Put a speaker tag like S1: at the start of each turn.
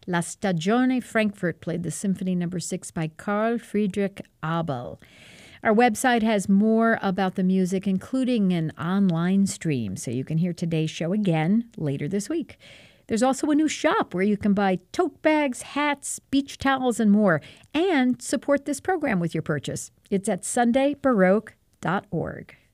S1: La Stagione Frankfurt played the Symphony No. 6 by Carl Friedrich Abel. Our website has more about the music, including an online stream, so you can hear today's show again later this week. There's also a new shop where you can buy tote bags, hats, beach towels, and more, and support this program with your purchase. It's at sundaybaroque.org.